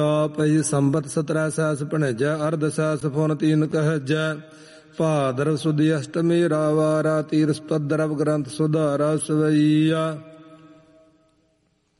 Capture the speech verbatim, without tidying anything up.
ਪਈ ਸੰਬਤ ਸਤਰੈ ਸੈਸ ਭਣੇਜੈ ਅਰਧ cess phone ਤੀਨ ਕਹਿਜੈ ਭਾਦਰ ਸੁਦੀ ਅਸ਼ਟਮੀ ਰਾਵਾਰਾ ਤੀਰ ਸਤਦਰਵ ਗ੍ਰੰਥ ਸੁਧਾਰਾ ਸਵਈਆ